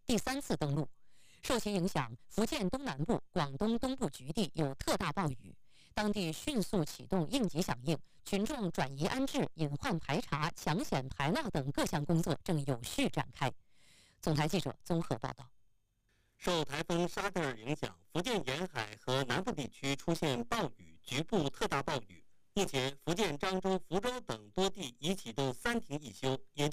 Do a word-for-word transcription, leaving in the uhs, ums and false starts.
第三次登陆。受其影响，福建东南部、广东东部局地有特大暴雨，当地迅速启动应急响应，群众转移安置、隐患排查、抢险排涝等各项工作正有序展开。总台记者综合报道。 受台风沙德尔影响，福建沿海和南部地区出现暴雨，局部特大暴雨。目前，福建漳州、福州等多地已启动三停一休，也